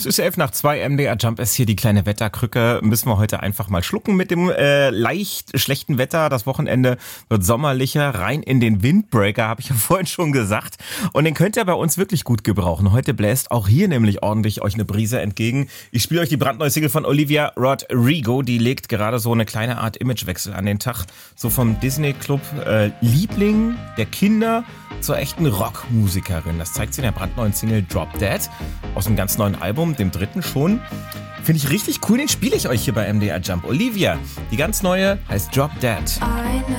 Es ist 11:02, MDR Jump ist hier die kleine Wetterkrücke. Müssen wir heute einfach mal schlucken mit dem leicht schlechten Wetter. Das Wochenende wird sommerlicher, rein in den Windbreaker, habe ich ja vorhin schon gesagt. Und den könnt ihr bei uns wirklich gut gebrauchen. Heute bläst auch hier nämlich ordentlich euch eine Brise entgegen. Ich spiele euch die brandneue Single von Olivia Rodrigo. Die legt gerade so eine kleine Art Imagewechsel an den Tag. So vom Disney-Club Liebling der Kinder zur echten Rockmusikerin. Das zeigt sie in der brandneuen Single Drop Dead aus einem ganz neuen Album, dem dritten schon. Finde ich richtig cool, den spiele ich euch hier bei MDR Jump. Olivia, die ganz neue, heißt Drop Dead.